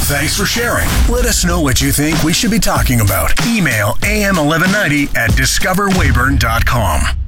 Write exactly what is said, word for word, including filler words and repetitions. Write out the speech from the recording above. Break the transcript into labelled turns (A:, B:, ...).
A: Thanks for sharing. Let us know what you think we should be talking about. Email a m eleven ninety at discover weyburn dot com.